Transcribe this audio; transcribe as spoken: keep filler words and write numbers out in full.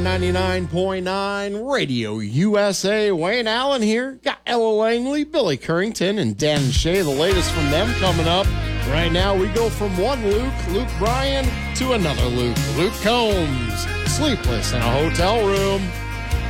ninety-nine point nine Radio U S A. Wayne Allen here. Got Ella Langley, Billy Currington, and Dan Shea. The latest from them coming up. Right now, we go from one Luke, Luke Bryan, to another Luke, Luke Combs. Sleepless in a hotel room.